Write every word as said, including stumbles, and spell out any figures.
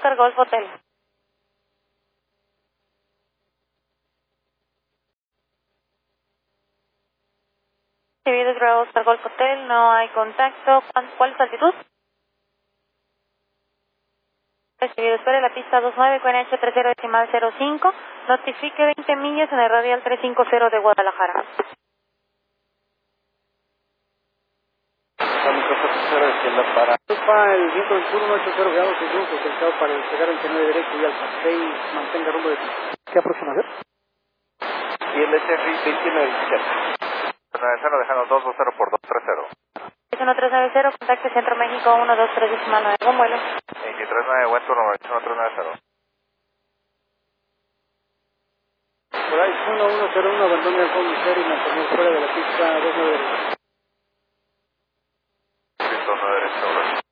Oscar Golf Hotel. Recibido Bravo Oscar Golf Hotel, no hay contacto. ¿Cuál, cuál es la altitud? Recibido, espere la pista dos nueve, Q N H treinta decimal cero cinco, notifique veinte millas en el radial trescientos cincuenta de Guadalajara. Para Alfa, el viento del sur uno ocho cero grados y rumbo cercado para despegar el canal derecho y Alfa seis, mantenga rumbo de ¿qué aproximación? Y el S R I veintinueve diecisiete. nueve cero, dejando dos dos cero por dos tres cero. uno tres nueve cero, contacte Centro México uno dos tres decimal nueve, buen vuelo. veintitrés nueve, buen turno, uno tres nueve cero. Por ahí uno uno cero uno, abandone el fondo y mantener fuera de la pista dos nueve derecho. dos nueve derecho.